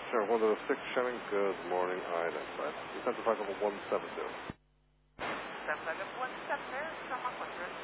Sure, 106 Shannon, good morning, I-95. Descent to flight level 170. Descent flight level 170, come on, 100.